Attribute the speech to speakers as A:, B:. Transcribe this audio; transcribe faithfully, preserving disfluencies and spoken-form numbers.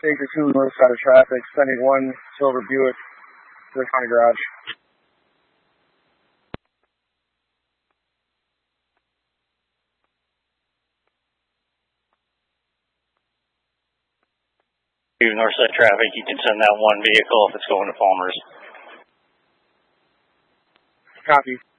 A: Baker two, north side of traffic, sending one silver Buick to the county garage.
B: North side traffic, you can send that one vehicle if it's going to Palmer's.
A: Copy.